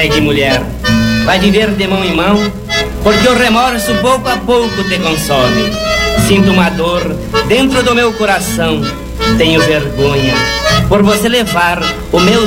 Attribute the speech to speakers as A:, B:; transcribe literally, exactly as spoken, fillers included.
A: Segue, mulher, vai viver de mão em mão, porque o remorso pouco a pouco te consome. Sinto uma dor dentro do meu coração, tenho vergonha por você levar o meu